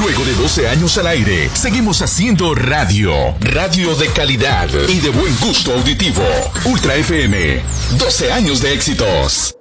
Luego de 12 años al aire, seguimos haciendo radio. Radio de calidad y de buen gusto auditivo. Ultra FM, 12 años de éxitos.